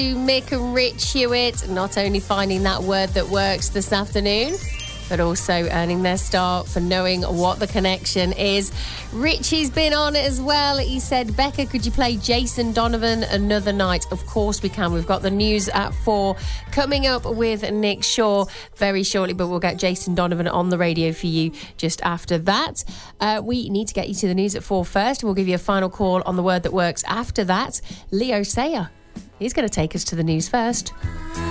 Mick and Rich Hewitt, not only finding that word that works this afternoon, but also earning their star for knowing what the connection is. Richie's been on it as well. He said, Becca, could you play Jason Donovan Another Night? Of course we can. We've got the news at 4 coming up with Nick Shaw very shortly, but we'll get Jason Donovan on the radio for you just after that. We need to get you to the news at 4 first. We'll give you a final call on the word that works after that. Leo Sayer. He's going to take us to the news first.